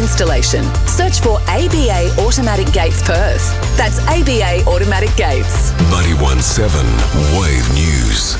installation. Search for ABA Automatic Gates Perth. That's ABA Automatic Gates. 91.7 Wave News.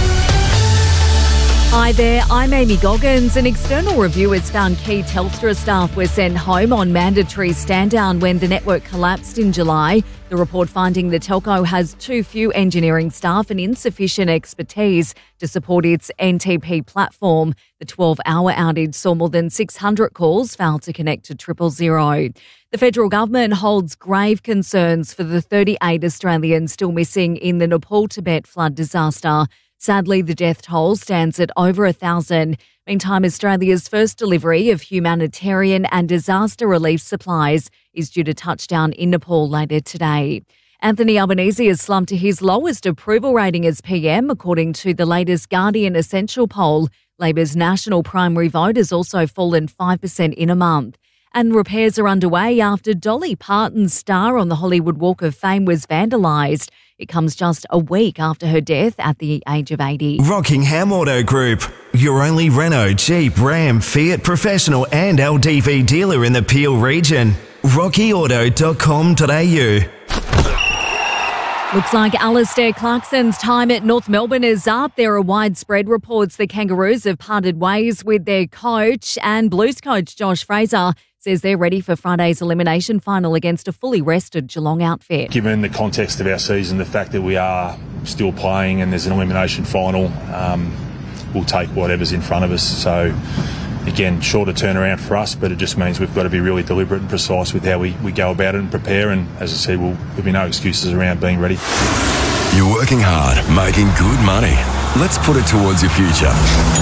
Hi there, I'm Amy Goggins. An external review has found key Telstra staff were sent home on mandatory stand-down when the network collapsed in July. The report finding the telco has too few engineering staff and insufficient expertise to support its NTP platform. The 12-hour outage saw more than 600 calls fail to connect to 000. The federal government holds grave concerns for the 38 Australians still missing in the Nepal-Tibet flood disaster. Sadly, the death toll stands at over 1,000. Meantime, Australia's first delivery of humanitarian and disaster relief supplies is due to touch down in Nepal later today. Anthony Albanese has slumped to his lowest approval rating as PM, according to the latest Guardian Essential poll. Labor's national primary vote has also fallen 5% in a month. And repairs are underway after Dolly Parton's star on the Hollywood Walk of Fame was vandalised. It comes just a week after her death at the age of 80. Rockingham Auto Group, your only Renault, Jeep, Ram, Fiat professional and LDV dealer in the Peel region. rockyauto.com.au. Looks like Alistair Clarkson's time at North Melbourne is up. There are widespread reports the Kangaroos have parted ways with their coach, and Blues coach Josh Fraser says they're ready for Friday's elimination final against a fully rested Geelong outfit. Given the context of our season, the fact that we are still playing and there's an elimination final, we'll take whatever's in front of us. So, again, shorter turnaround for us, but it just means we've got to be really deliberate and precise with how we go about it and prepare. And as I said, there'll be no excuses around being ready. You're working hard, making good money. Let's put it towards your future.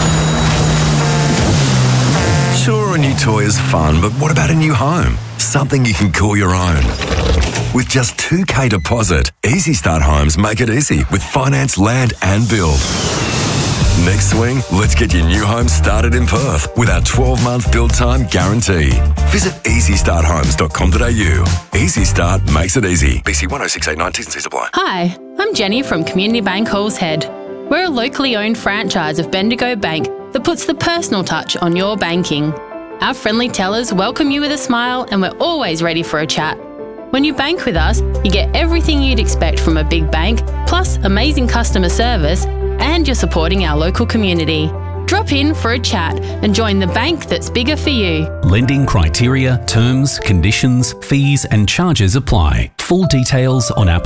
Sure, a new toy is fun, but what about a new home? Something you can call your own. With just $2,000 deposit, Easy Start Homes make it easy with finance, land and build. Next swing, let's get your new home started in Perth with our 12-month build time guarantee. Visit easystarthomes.com.au. Easy Start makes it easy. BC 10689 T's and C's apply. Hi, I'm Jenny from Community Bank Halls Head. We're a locally owned franchise of Bendigo Bank that puts the personal touch on your banking. Our friendly tellers welcome you with a smile and we're always ready for a chat. When you bank with us, you get everything you'd expect from a big bank, plus amazing customer service, and you're supporting our local community. Drop in for a chat and join the bank that's bigger for you. Lending criteria, terms, conditions, fees and charges apply. Full details on application.